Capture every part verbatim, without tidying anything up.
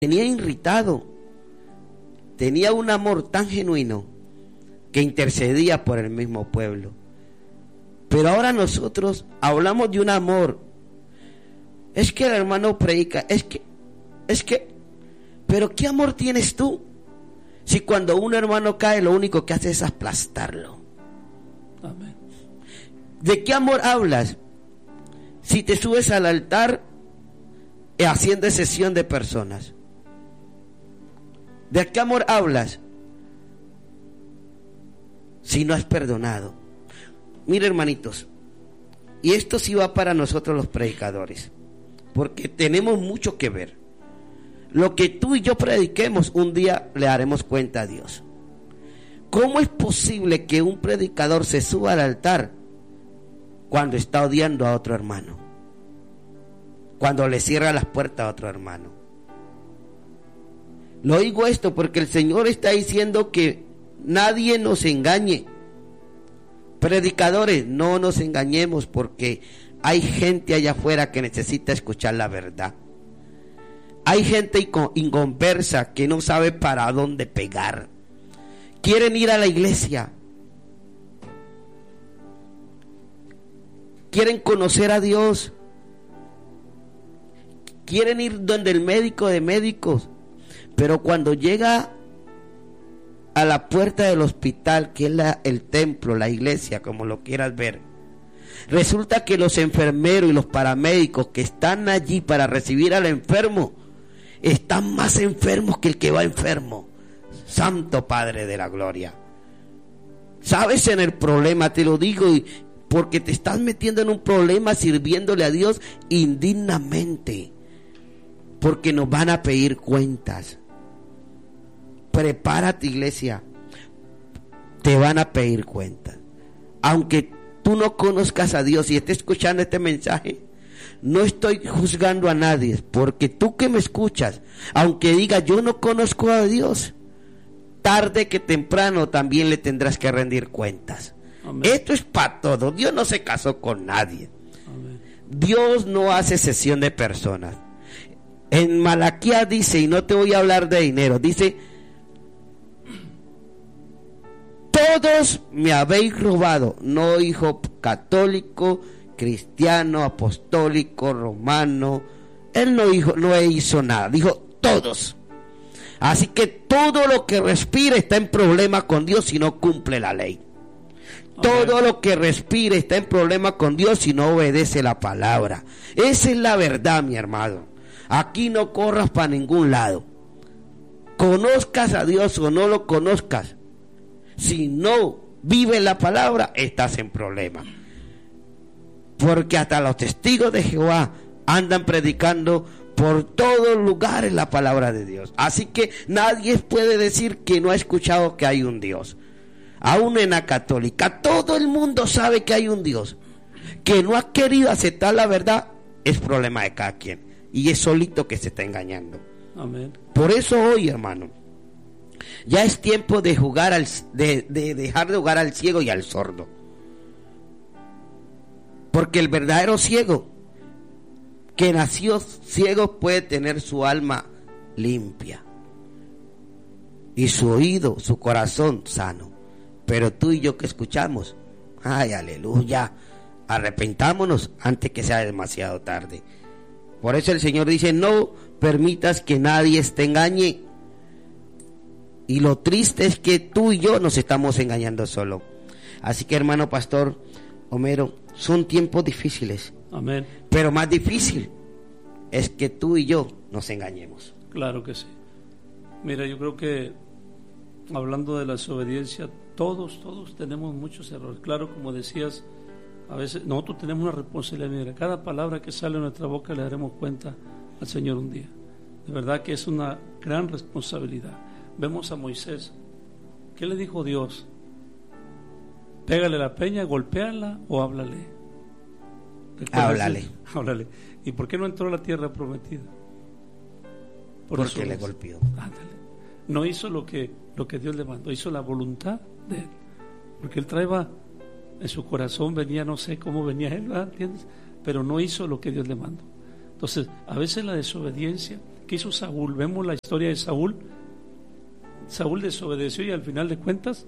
tenía irritado, tenía un amor tan genuino que intercedía por el mismo pueblo. Pero ahora nosotros hablamos de un amor. Es que el hermano predica, es que, es que, pero ¿qué amor tienes tú? Si cuando un hermano cae lo único que hace es aplastarlo. Amén. ¿De qué amor hablas? Si te subes al altar haciendo excepción de personas. ¿De qué amor hablas? Si no has perdonado. Mira, hermanitos, y esto sí va para nosotros los predicadores, porque tenemos mucho que ver. Lo que tú y yo prediquemos, un día le haremos cuenta a Dios. ¿Cómo es posible que un predicador se suba al altar cuando está odiando a otro hermano? Cuando le cierra las puertas a otro hermano. Lo digo esto porque el Señor está diciendo que nadie nos engañe. Predicadores, no nos engañemos, porque hay gente allá afuera que necesita escuchar la verdad. Hay gente inconversa que no sabe para dónde pegar. Quieren ir a la iglesia, quieren conocer a Dios, quieren ir donde el médico de médicos, pero cuando llega a la puerta del hospital, que es la, el templo, la iglesia, como lo quieras ver, resulta que los enfermeros y los paramédicos que están allí para recibir al enfermo están más enfermos que el que va enfermo. Santo Padre de la gloria, sabes en el problema, te lo digo, porque te estás metiendo en un problema sirviéndole a Dios indignamente, porque nos van a pedir cuentas. Prepárate, iglesia, te van a pedir cuentas. Aunque tú no conozcas a Dios y estés escuchando este mensaje, no estoy juzgando a nadie, porque tú que me escuchas, aunque digas yo no conozco a Dios, tarde que temprano también le tendrás que rendir cuentas. Amén. Esto es para todos. Dios no se casó con nadie. Amén. Dios no hace excepción de personas. En Malaquías dice, y no te voy a hablar de dinero, dice: todos me habéis robado. No dijo católico, cristiano, apostólico, romano. Él no dijo, no hizo nada, dijo todos. Así que todo lo que respira está en problema con Dios si no cumple la ley. Okay. Todo lo que respira está en problema con Dios si no obedece la palabra. Esa es la verdad, mi hermano. Aquí no corras para ningún lado. Conozcas a Dios o no lo conozcas, si no vives la palabra, estás en problema. Porque hasta los testigos de Jehová andan predicando por todos lugares la palabra de Dios. Así que nadie puede decir que no ha escuchado que hay un Dios. Aún en la católica, todo el mundo sabe que hay un Dios. Que no ha querido aceptar la verdad es problema de cada quien. Y es solito que se está engañando. Amén. Por eso hoy, hermano, ya es tiempo de jugar al, de, de dejar de jugar al ciego y al sordo. Porque el verdadero ciego que nació ciego puede tener su alma limpia y su oído, su corazón sano. Pero tú y yo que escuchamos, ay, aleluya, arrepentámonos antes que sea demasiado tarde. Por eso el Señor dice: no permitas que nadie te engañe. Y lo triste es que tú y yo nos estamos engañando solo. Así que, hermano pastor Homero, son tiempos difíciles. Amén. Pero más difícil es que tú y yo nos engañemos. Claro que sí. Mira, yo creo que hablando de la desobediencia, todos, todos tenemos muchos errores. Claro, como decías, a veces nosotros tenemos una responsabilidad. Mira, cada palabra que sale de nuestra boca le daremos cuenta al Señor un día. De verdad que es una gran responsabilidad. Vemos a Moisés. ¿Qué le dijo Dios? Pégale la peña, golpéala o háblale. Háblale. Háblale. ¿Y por qué no entró a la tierra prometida? Por Porque le golpeó. Ándale. No hizo lo que, lo que Dios le mandó, hizo la voluntad de él. Porque él traía en su corazón, venía, no sé cómo venía él, ¿verdad? ¿Entiendes? Pero no hizo lo que Dios le mandó. Entonces, a veces la desobediencia, ¿qué hizo Saúl? Vemos la historia de Saúl. Saúl desobedeció y al final de cuentas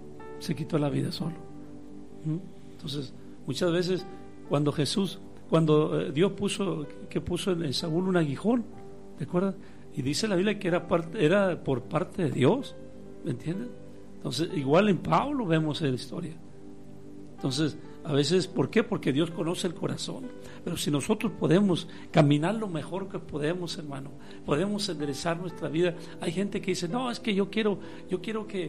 se quitó la vida solo. ¿Mm? Entonces, muchas veces cuando Jesús, cuando eh, Dios puso, que puso en Saúl un aguijón, ¿te acuerdas? Y dice la Biblia que era, parte, era por parte de Dios, ¿me entiendes? Entonces, igual en Pablo vemos esa historia. Entonces, a veces, ¿por qué? Porque Dios conoce el corazón. Pero si nosotros podemos caminar lo mejor que podemos, hermano, podemos enderezar nuestra vida. Hay gente que dice, no, es que yo quiero, yo quiero que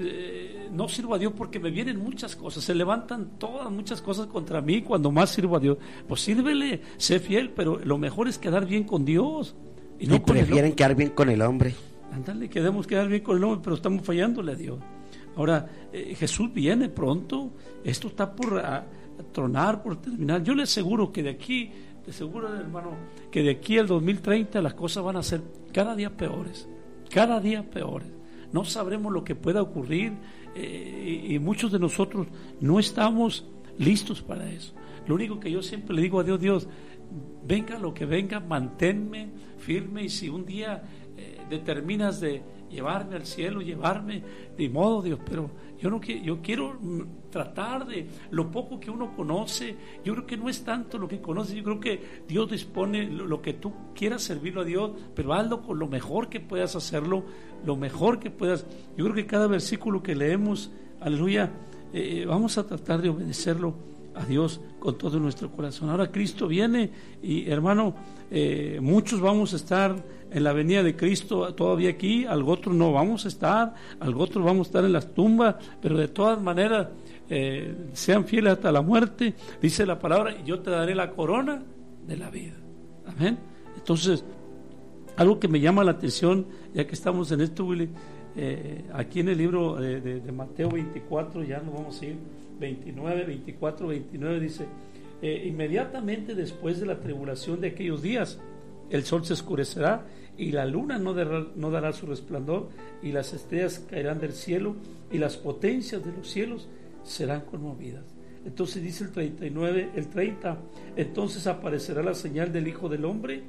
eh, no sirvo a Dios porque me vienen muchas cosas, se levantan todas muchas cosas contra mí cuando más sirvo a Dios. Pues sírvele, sé fiel, pero lo mejor es quedar bien con Dios. Y, no y con prefieren quedar bien con el hombre. Ándale, queremos quedar bien con el hombre, pero estamos fallándole a Dios. Ahora, eh, Jesús viene pronto, esto está por a, a tronar, por terminar. Yo le aseguro que de aquí, te aseguro, hermano, que de aquí al dos mil treinta las cosas van a ser cada día peores, cada día peores. No sabremos lo que pueda ocurrir eh, y, y muchos de nosotros no estamos listos para eso. Lo único que yo siempre le digo a Dios, Dios, venga lo que venga, manténme firme, y si un día eh, determinas de llevarme al cielo, llevarme, de modo, Dios, pero yo no quiero, yo quiero tratar de lo poco que uno conoce. Yo creo que no es tanto lo que conoces, yo creo que Dios dispone lo, lo que tú quieras servirlo a Dios, pero hazlo con lo mejor que puedas hacerlo, lo mejor que puedas. Yo creo que cada versículo que leemos, aleluya, eh, vamos a tratar de obedecerlo a Dios con todo nuestro corazón. Ahora Cristo viene y, hermano, eh, muchos vamos a estar en la venida de Cristo todavía aquí, algo otro no vamos a estar, algo otro vamos a estar en las tumbas, pero de todas maneras eh, sean fieles hasta la muerte, dice la palabra, y yo te daré la corona de la vida. Amén. Entonces, algo que me llama la atención, ya que estamos en esto, Willy, eh, aquí en el libro de, de, de Mateo veinticuatro, ya nos vamos a ir veintinueve, veinticuatro, veintinueve, dice, eh, inmediatamente después de la tribulación de aquellos días, el sol se oscurecerá y la luna no dará, no dará su resplandor, y las estrellas caerán del cielo y las potencias de los cielos serán conmovidas. Entonces dice el treinta y nueve, el treinta, entonces aparecerá la señal del Hijo del Hombre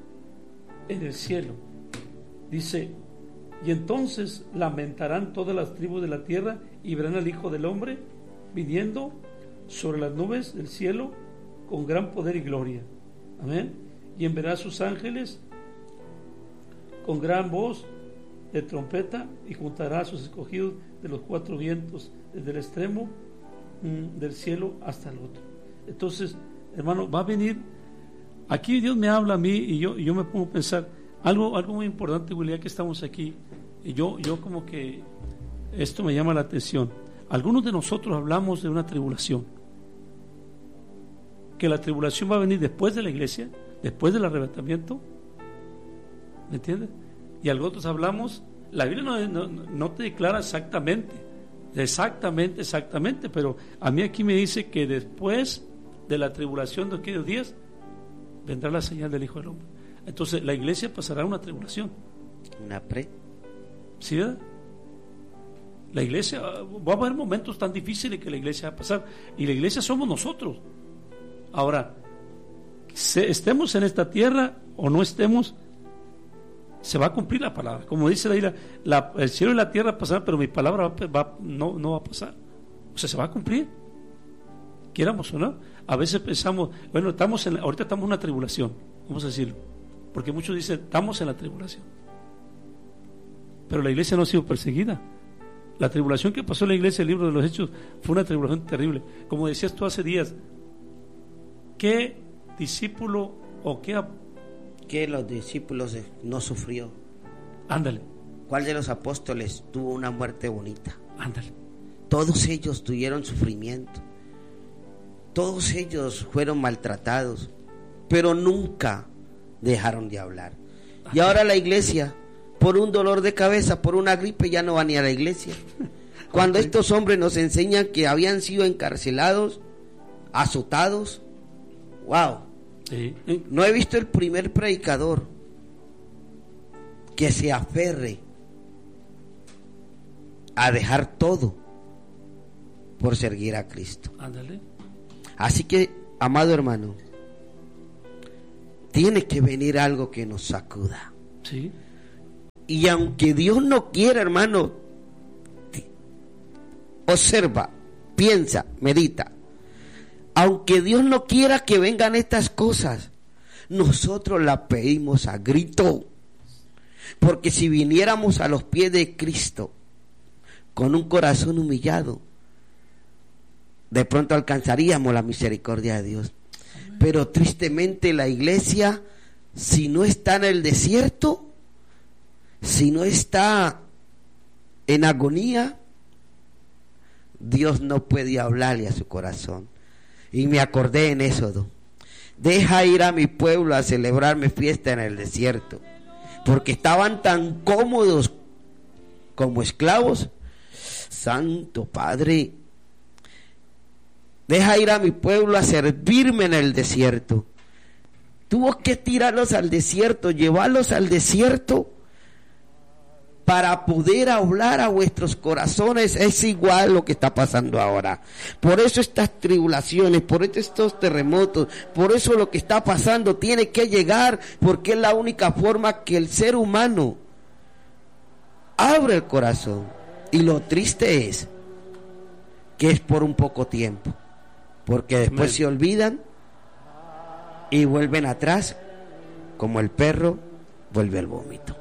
en el cielo. Dice, y entonces lamentarán todas las tribus de la tierra y verán al Hijo del Hombre viniendo sobre las nubes del cielo con gran poder y gloria. Amén. Y enviará a sus ángeles con gran voz de trompeta y juntará a sus escogidos de los cuatro vientos, desde el extremo mm, del cielo hasta el otro. Entonces, hermano, va a venir. Aquí Dios me habla a mí y yo, y yo me pongo a pensar algo, algo muy importante, William, que estamos aquí. Y yo, yo como que esto me llama la atención. Algunos de nosotros hablamos de una tribulación, que la tribulación va a venir después de la iglesia, después del arrebatamiento, ¿me entiendes? Y algunos hablamos, la Biblia no, no, no te declara exactamente, exactamente, exactamente, pero a mí aquí me dice que después de la tribulación de aquellos días vendrá la señal del Hijo del Hombre. Entonces la iglesia pasará una tribulación. Una pre. ¿Sí, verdad? La iglesia, va a haber momentos tan difíciles que la iglesia va a pasar, y la iglesia somos nosotros. Ahora, se, estemos en esta tierra o no estemos, se va a cumplir la palabra. Como dice la Biblia, la, el cielo y la tierra pasarán, pero mi palabra va, va, no, no va a pasar. O sea, se va a cumplir, quieramos o no. A veces pensamos, bueno, estamos en, ahorita estamos en una tribulación, vamos a decirlo, porque muchos dicen, estamos en la tribulación, pero la iglesia no ha sido perseguida. La tribulación que pasó en la iglesia, el libro de los Hechos, fue una tribulación terrible. Como decías tú hace días, ¿qué discípulo o qué... que los discípulos no sufrió? Ándale. ¿Cuál de los apóstoles tuvo una muerte bonita? Ándale. Todos ellos tuvieron sufrimiento, todos ellos fueron maltratados, pero nunca dejaron de hablar. Ándale. Y ahora la iglesia, por un dolor de cabeza, por una gripe, ya no va ni a la iglesia. Cuando okay. estos hombres nos enseñan que habían sido encarcelados, azotados, wow. Sí. No he visto el primer predicador que se aferre a dejar todo por seguir a Cristo. Ándale. Así que, amado hermano, tiene que venir algo que nos sacuda. Sí. Y aunque Dios no quiera, hermano, observa, piensa, medita. Aunque Dios no quiera que vengan estas cosas, nosotros las pedimos a grito. Porque si viniéramos a los pies de Cristo con un corazón humillado, de pronto alcanzaríamos la misericordia de Dios. Pero tristemente la iglesia, si no está en el desierto, si no está en agonía, Dios no puede hablarle a su corazón. Y me acordé en Éxodo: deja ir a mi pueblo a celebrar mi fiesta en el desierto, porque estaban tan cómodos como esclavos. Santo Padre, deja ir a mi pueblo a servirme en el desierto. Tuvo que tirarlos al desierto, llevarlos al desierto para poder hablar a vuestros corazones. Es igual lo que está pasando ahora. Por eso estas tribulaciones, por eso estos terremotos, por eso lo que está pasando tiene que llegar, porque es la única forma que el ser humano abre el corazón. Y lo triste es que es por un poco tiempo, porque después Amén. Se olvidan y vuelven atrás, como el perro vuelve al vómito.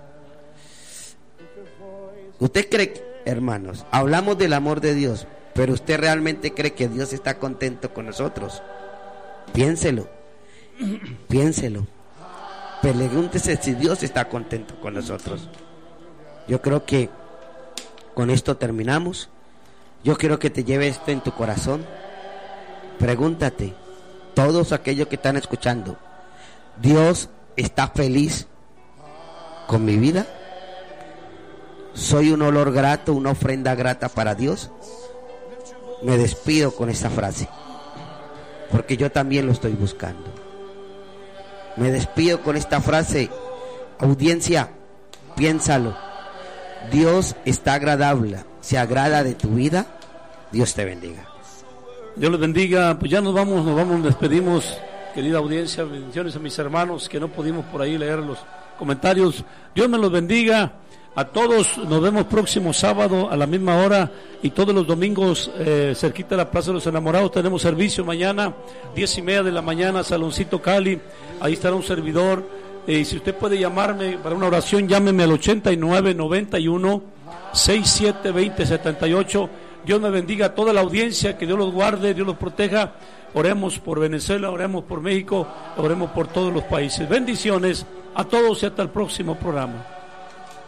¿Usted cree, hermanos, hablamos del amor de Dios, pero usted realmente cree que Dios está contento con nosotros? Piénselo, piénselo. Pregúntese si Dios está contento con nosotros. Yo creo que con esto terminamos. Yo quiero que te lleves esto en tu corazón. Pregúntate, todos aquellos que están escuchando, ¿Dios está feliz con mi vida? ¿Soy un olor grato, una ofrenda grata para Dios? Me despido con esta frase, porque yo también lo estoy buscando. Me despido con esta frase. Audiencia, piénsalo. Dios está agradable, se agrada de tu vida. Dios te bendiga. Dios les bendiga. Pues ya nos vamos, nos vamos, nos despedimos, querida audiencia. Bendiciones a mis hermanos que no pudimos por ahí leer los comentarios. Dios me los bendiga a todos. Nos vemos próximo sábado a la misma hora, y todos los domingos eh, cerquita de la Plaza de los Enamorados tenemos servicio mañana, diez y media de la mañana, Saloncito Cali. Ahí estará un servidor. Y eh, si usted puede llamarme para una oración, llámeme al ochenta y nueve, noventa y uno, sesenta y siete, veinte, setenta y ocho. Dios me bendiga a toda la audiencia, que Dios los guarde, Dios los proteja. Oremos por Venezuela, oremos por México, oremos por todos los países. Bendiciones a todos y hasta el próximo programa.